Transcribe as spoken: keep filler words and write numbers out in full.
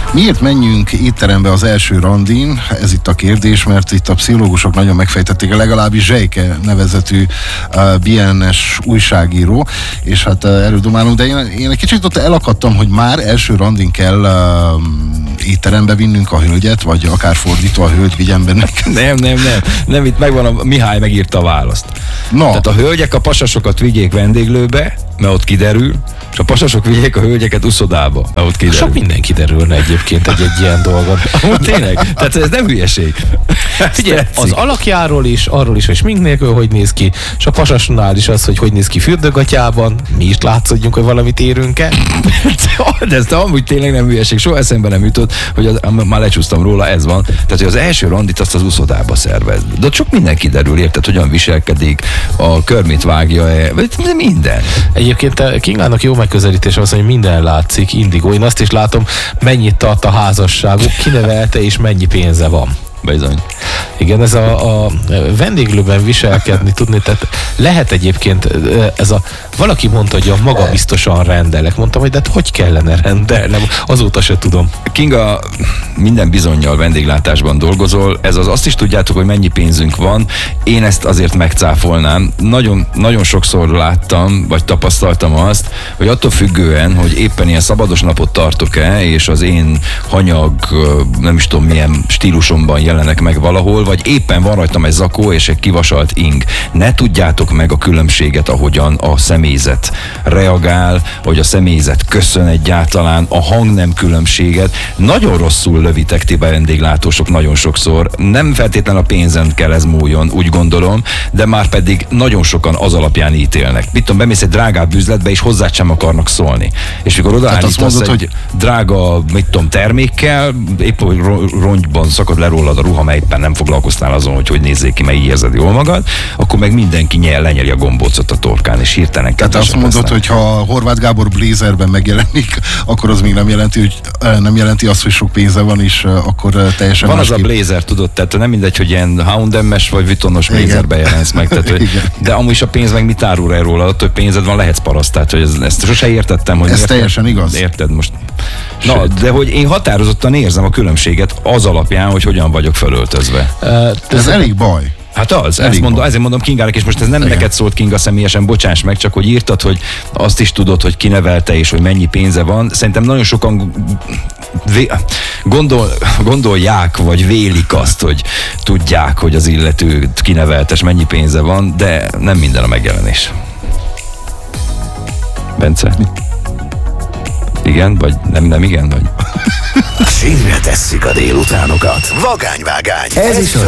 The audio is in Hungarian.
Miért menjünk étterembe az első randin? Ez itt a kérdés, mert itt a pszichológusok nagyon megfejtették, legalábbis Zsejke nevezetű uh, bé en es újságíró, és hát uh, erődomálunk, de én, én egy kicsit ott elakadtam, hogy már első randin kell uh, étterembe vinnünk a hölgyet, vagy akár fordítva a hölgy vigyen bennünk. Nem, nem, nem. Nem, itt megvan a Mihály megírta a választ. No. Tehát a hölgyek a pasasokat vigyék vendéglőbe, mert ott kiderül, és a pasasok vigyék a hölgyeket uszodába, mert ott kiderül. Sok minden kiderülne egyébként egy-egy ilyen dolgot. Tényleg? Tehát ez nem hülyeség. Figyelj, az alakjáról is, arról is, hogy smink nélkül hogy néz ki, és a pasasnál is az, hogy hogy néz ki fürdőgatyában, mi is látszódjunk, hogy valamit érünk-e. De ez amúgy tényleg nem hülyeség, soha eszembe nem jutott, hogy az, már lecsúsztam róla, ez van. Tehát, hogy az első randit azt az uszodába szervez. De ott sok minden kiderül, érted, hogyan viselkedik, a körmét vágja-e, de minden. Egyébként Kingának jó megközelítés az, hogy minden látszik, Indigo. Én azt is látom, mennyit tart a házasságuk, kinevelte és mennyi pénze van. Bizony. Igen, ez a, a vendéglőben viselkedni, tudni, tehát lehet egyébként ez a, valaki mondta, hogy a magabiztosan rendelek. Mondtam, hogy de hát hogy kellene rendelnem, azóta se tudom. Kinga, minden bizonnyal vendéglátásban dolgozol, ez az, azt is tudjátok, hogy mennyi pénzünk van, én ezt azért megcáfolnám. Nagyon, nagyon sokszor láttam, vagy tapasztaltam azt, hogy attól függően, hogy éppen ilyen szabados napot tartok-e, és az én hanyag, nem is tudom milyen stílusomban jelenek meg valahol, vagy éppen van rajtam egy zakó és egy kivasalt ing. Ne tudjátok meg a különbséget, ahogyan a személyzet reagál, hogy a személyzet köszön egyáltalán, a hangnem különbséget. Nagyon rosszul lövitek ti vendéglátósok nagyon sokszor. Nem feltétlenül a pénzen kell ez múljon, úgy gondolom, de már pedig nagyon sokan az alapján ítélnek. Mit tudom, bemész egy drágább üzletbe, és hozzá sem akarnak szólni. És mikor odaállítasz mondod, egy hogy... drága, mit tudom, termékkel, épp hogy rongyban szakad le rólad a ruha, mert éppen nem foglalkoztál azon, hogy hogy nézzék ki, mert így érzed jól magad, akkor meg mindenki nyel, lenyeli a gombócot a torkán, és hirtelen tehát azt mondod, hogy ha Horváth Gábor blazerben megjelenik, akkor az még nem jelenti, hogy nem jelenti azt, hogy sok pénze van, és akkor teljesen van másképp. Az a blazer, tudod, tehát nem mindegy, hogy ilyen H and M-es vagy Vuittonos blazerbe jelensz meg, tehát, hogy, de amúgy is a pénz meg mit árul el róla, hogy pénzed van, lehetsz paraszt, tehát hogy ez, ezt sose értettem, hogy ez érted, teljesen igaz. Érted most? Na, sőt. De hogy én határozottan érzem a különbséget az alapján, hogy hogyan vagyok felöltözve. Uh, ez, ez elég baj. Hát az, ezt mondom, ezért mondom Kingának, és most ez nem igen. neked szólt Kinga személyesen, bocsáss meg, csak hogy írtad, hogy azt is tudod, hogy kinevelte és hogy mennyi pénze van. Szerintem nagyon sokan vé- gondol, gondolják, vagy vélik azt, hogy tudják, hogy az illető kineveltes mennyi pénze van, de nem minden a megjelenés. Bence? Igen, vagy nem, nem igen, vagy? Sínre tesszük a délutánokat. Vagányvágány. Ez is a